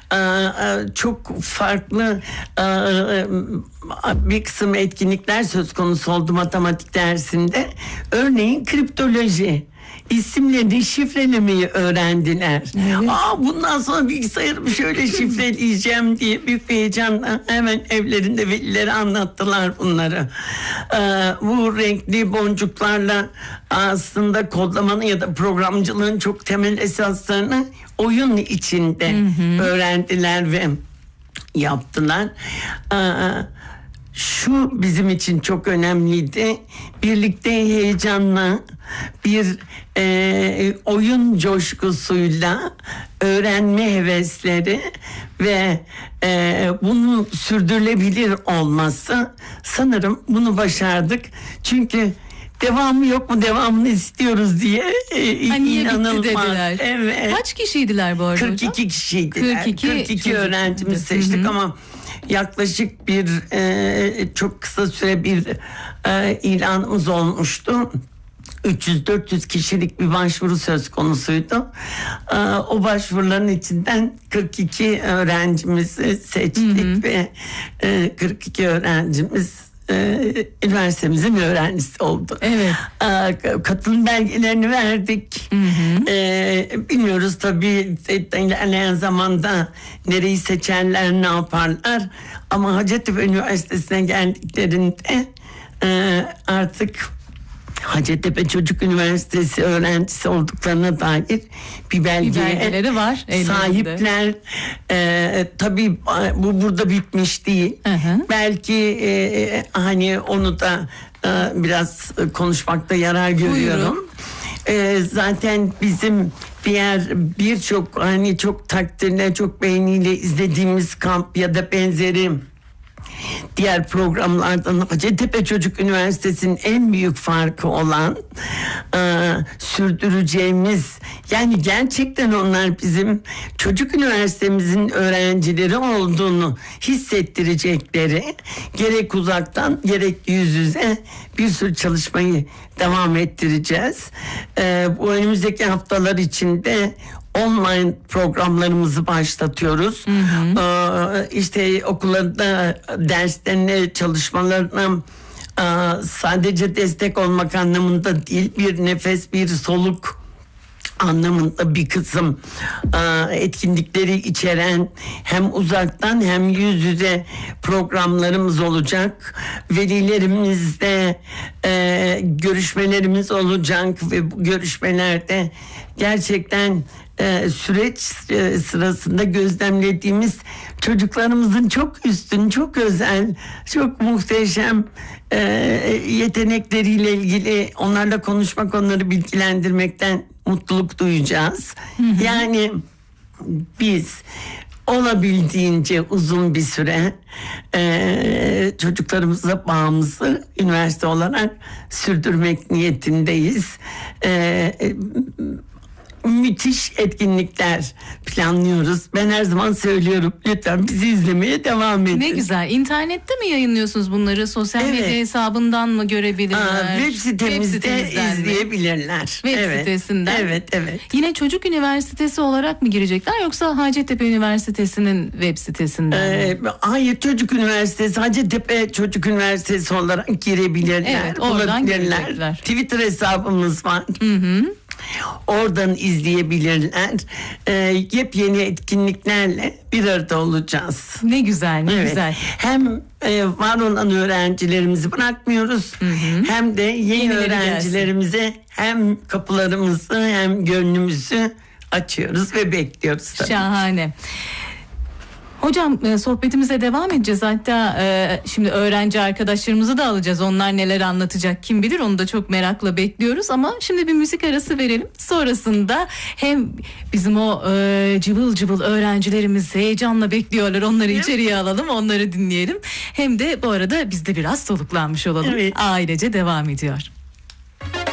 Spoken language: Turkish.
çok farklı bir kısım etkinlikler söz konusu oldu matematik dersinde. Örneğin kriptoloji isimlerini şifrelemeyi öğrendiler. Evet. Bundan sonra bilgisayarımı şöyle şifreleyeceğim diye büyük bir heyecanla hemen evlerinde velilere anlattılar bunları. Bu renkli boncuklarla aslında kodlamanın ya da programcılığın çok temel esaslarını oyun içinde öğrendiler ve yaptılar. Şu bizim için çok önemliydi. Birlikte heyecanla bir oyun coşkusuyla öğrenme hevesleri ve bunun sürdürülebilir olması, sanırım bunu başardık. Çünkü devamı yok mu, devamını istiyoruz diye inanılmaz. Dediler. Evet. Kaç kişiydiler bu arada 42 hocam? kişiydiler. 42 çocuk. öğrencimiz seçtik ama yaklaşık bir çok kısa süre bir ilanımız olmuştu. 300-400 kişilik bir başvuru söz konusuydu. O başvuruların içinden 42 öğrencimizi seçtik ve 42 öğrencimiz üniversitemizin öğrencisi oldu. Evet. Katılım belgelerini verdik. Bilmiyoruz tabii ilerleyen zamanda nereyi seçerler, ne yaparlar. Ama Hacettepe Üniversitesi'ne geldiklerinde artık Hacettepe Çocuk Üniversitesi öğrencisi olduklarına dair bir belgeleri var ellerinde. Sahipler. Tabii bu burada bitmiş değil. Belki hani onu da biraz konuşmakta yarar görüyorum. Zaten bizim birçok hani çok takdirle, çok beğeniyle izlediğimiz kamp ya da benzeri diğer programlardan Hacettepe Çocuk Üniversitesi'nin en büyük farkı olan sürdüreceğimiz, yani gerçekten onlar bizim çocuk üniversitemizin öğrencileri olduğunu hissettirecekleri, gerek uzaktan gerek yüz yüze bir sürü çalışmayı devam ettireceğiz. Bu önümüzdeki haftalar içinde online programlarımızı başlatıyoruz. İşte okullarda derslerine, çalışmalarına sadece destek olmak anlamında değil, bir nefes, bir soluk anlamında bir kısım etkinlikleri içeren hem uzaktan hem yüz yüze programlarımız olacak. Velilerimizle görüşmelerimiz olacak ve bu görüşmelerde gerçekten süreç sırasında gözlemlediğimiz çocuklarımızın çok üstün, çok özel, çok muhteşem yetenekleriyle ilgili onlarla konuşmak, onları bilgilendirmekten mutluluk duyacağız. Yani biz olabildiğince uzun bir süre çocuklarımıza bağımızı üniversite olarak sürdürmek niyetindeyiz. Müthiş etkinlikler planlıyoruz. Ben her zaman söylüyorum, lütfen bizi izlemeye devam edin. Ne güzel. İnternette mi yayınlıyorsunuz bunları? Sosyal medya hesabından mı görebilirler? Web sitemizde izleyebilirler. Web sitesinden. Evet. Yine Çocuk Üniversitesi olarak mı girecekler yoksa Hacettepe Üniversitesi'nin web sitesinden mi? Hayır, Çocuk Üniversitesi, Hacettepe Çocuk Üniversitesi olarak girebilirler. Evet, oradan girecekler. Twitter hesabımız var. Oradan izleyebilirler. Yepyeni etkinliklerle bir arada olacağız. Ne güzel, ne güzel. Hem var olan öğrencilerimizi bırakmıyoruz, hem de yeni öğrencilerimize hem kapılarımızı hem gönlümüzü açıyoruz ve bekliyoruz tabii. Şahane. Hocam sohbetimize devam edeceğiz. Hatta şimdi öğrenci arkadaşlarımızı da alacağız. Onlar neler anlatacak kim bilir, onu da çok merakla bekliyoruz. Ama şimdi bir müzik arası verelim. Sonrasında hem bizim o cıvıl cıvıl öğrencilerimiz heyecanla bekliyorlar. Onları içeriye alalım, onları dinleyelim. Hem de bu arada biz de biraz soluklanmış olalım. Evet. Ailece devam ediyor.